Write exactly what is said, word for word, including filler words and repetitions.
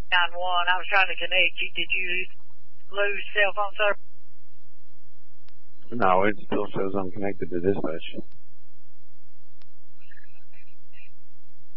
nine one. I was trying to connect you. Did you lose cell phone service? No, it still shows I'm connected to dispatch.